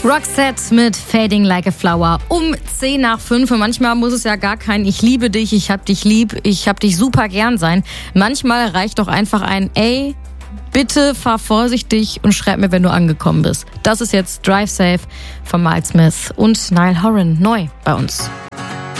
Roxette mit Fading Like a Flower um 10:10. Und manchmal muss es ja gar kein Ich liebe dich, ich hab dich lieb, ich hab dich super gern sein. Manchmal reicht doch einfach ein Ey, bitte fahr vorsichtig und schreib mir, wenn du angekommen bist. Das ist jetzt Drive Safe von Miles Smith und Niall Horan neu bei uns.